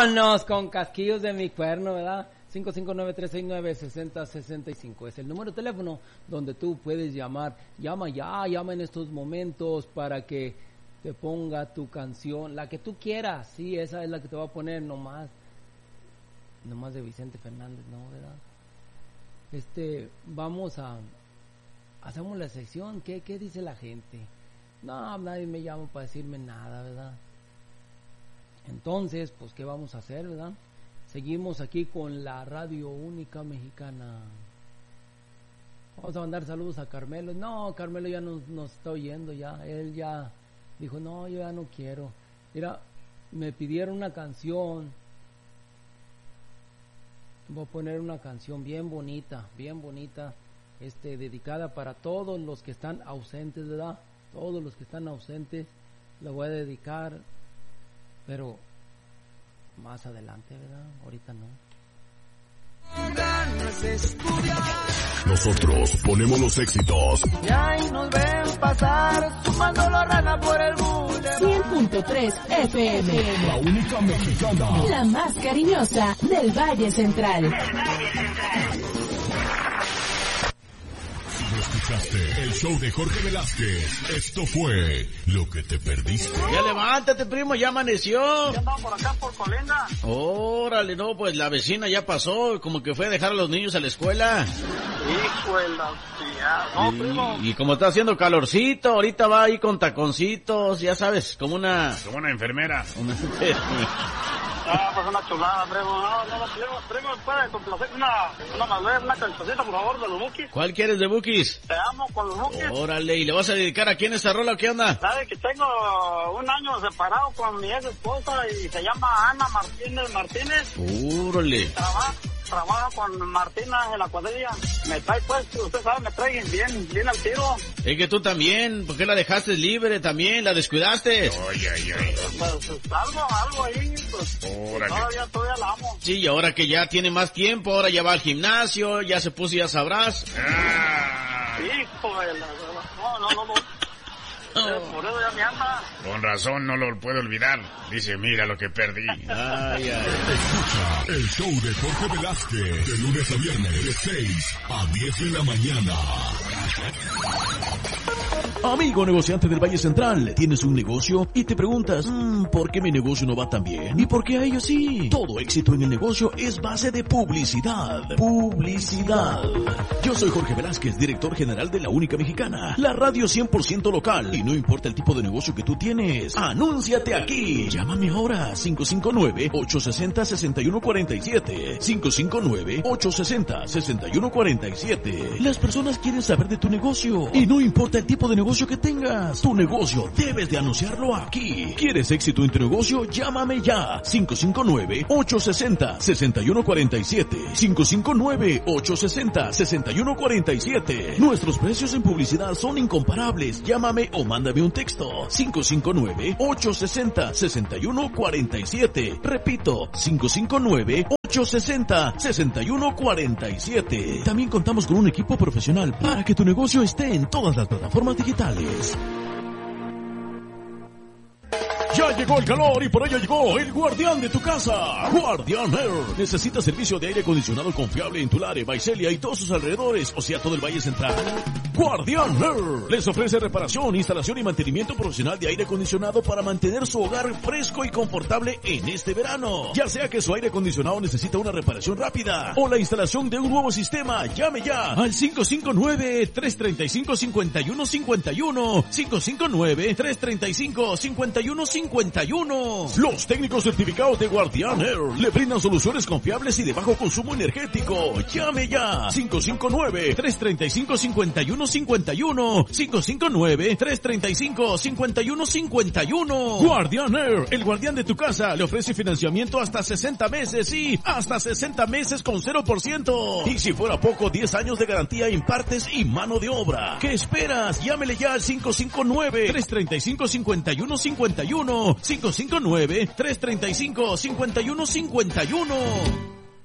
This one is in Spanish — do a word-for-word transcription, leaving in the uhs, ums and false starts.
Vámonos con casquillos de mi cuerno, ¿verdad? cinco cinco nueve, tres seis nueve, seis cero seis cinco es el número de teléfono donde tú puedes llamar. Llama ya, llama en estos momentos para que te ponga tu canción, la que tú quieras. Sí, esa es la que te va a poner nomás. Nomás de Vicente Fernández, ¿no? ¿Verdad? Este, vamos a... Hacemos la sección. ¿Qué, qué dice la gente? No, nadie me llama para decirme nada, ¿verdad? Entonces, pues, ¿qué vamos a hacer, verdad? Seguimos aquí con la Radio Única Mexicana. Vamos a mandar saludos a Carmelo. No, Carmelo ya nos, nos está oyendo ya. Él ya dijo, no, yo ya no quiero. Mira, me pidieron una canción. Voy a poner una canción bien bonita, bien bonita, este, dedicada para todos los que están ausentes, ¿verdad? Todos los que están ausentes, la voy a dedicar, pero más adelante, ¿verdad? Ahorita no. Nosotros ponemos los éxitos. Y ahí nos ven pasar, sumando la rana por el boulevard. cien punto tres F M. La única mexicana. La más cariñosa del Valle Central. Del Valle Central. El show de Jorge Velázquez. Esto fue lo que te perdiste. Ya levántate, primo, ya amaneció. Ya andaba por acá, por Colinda. Órale, no, pues la vecina ya pasó, como que fue a dejar a los niños a la escuela. Hijo de la tía. No, y, primo. Y como está haciendo calorcito, ahorita va ahí con taconcitos, ya sabes, como una... Como una enfermera. Una enfermera. Ah, pues una chulada, primo. No, no, no, primo, primo, puede complacer una, una madera, una cancioncita, por favor, de los Bukis. ¿Cuál quieres de Bukis? Te amo con los Bukis. Órale, ¿y le vas a dedicar a quién esa rola o qué onda? Sabes que tengo un año separado con mi ex esposa y se llama Ana Martínez Martínez. Órale. Trabaja, trabaja con Martina en la cuadrilla. Me trae, pues, usted sabe, me trae bien, bien al tiro. Es que tú también, ¿por qué la dejaste libre también? ¿La descuidaste? Ay, ay, ay. Pues, pues algo, algo ahí, pues. Órale. Todavía, todavía la amo. Sí, y ahora que ya tiene más tiempo, ahora ya va al gimnasio, ya se puso, ya sabrás. Ah. Hijo de la... No, no, no, no. Por eso ya me anda. Con razón no lo puedo olvidar. Dice, mira lo que perdí. Ay, ay. Escucha el show de Jorge Velázquez. De lunes a viernes, de seis a diez de la mañana. Amigo negociante del Valle Central, tienes un negocio y te preguntas, mmm, ¿por qué mi negocio no va tan bien? ¿Y por qué a ellos sí? Todo éxito en el negocio es base de publicidad. Publicidad. Yo soy Jorge Velázquez, director general de La Única Mexicana, la radio cien por ciento local. Y no importa el tipo de negocio que tú tienes, anúnciate aquí. Llámame ahora, cinco cinco nueve, ocho seis cero, seis uno cuatro siete. cinco cinco nueve, ocho seis cero, seis uno cuatro siete. Las personas quieren saber de tu negocio y no importa el tipo de negocio que tengas, tu negocio debes de anunciarlo aquí. ¿Quieres éxito en tu negocio? Llámame ya. cinco cinco nueve, ocho seis cero, seis uno cuatro siete. cinco cinco nueve, ocho seis cero, seis uno cuatro siete. Nuestros precios en publicidad son incomparables. Llámame o mándame un texto. cinco cinco nueve, ocho seis cero, seis uno cuatro siete. Repito, cinco cinco nueve, ocho seis cero, seis uno cuatro siete. También contamos con un equipo profesional para que tu negocio esté en todas las plataformas digitales. Ya llegó el calor y por ello llegó el guardián de tu casa, Guardián Air. ¿Necesitas servicio de aire acondicionado confiable en Tulare, Vaiselia y todos sus alrededores, o sea, todo el Valle Central? Guardián Air les ofrece reparación, instalación y mantenimiento profesional de aire acondicionado para mantener su hogar fresco y confortable en este verano. Ya sea que su aire acondicionado necesita una reparación rápida o la instalación de un nuevo sistema, llame ya al cinco cinco nueve, tres tres cinco, cinco uno cinco uno, cinco cinco nueve, tres tres cinco, cinco uno cinco uno. Los técnicos certificados de Guardián Air le brindan soluciones confiables y de bajo consumo energético. Llame ya cinco cinco nueve, tres tres cinco, cinco uno cinco uno, cinco cinco nueve, tres tres cinco, cinco uno cinco uno. Guardián Air, el guardián de tu casa, le ofrece financiamiento hasta sesenta meses y hasta sesenta meses con cero por ciento. Y si fuera poco, diez años de garantía en partes y mano de obra. ¿Qué esperas? Llámele ya al cinco cinco nueve, tres tres cinco, cinco uno cinco uno, cinco cinco nueve, tres tres cinco, cinco uno cinco uno.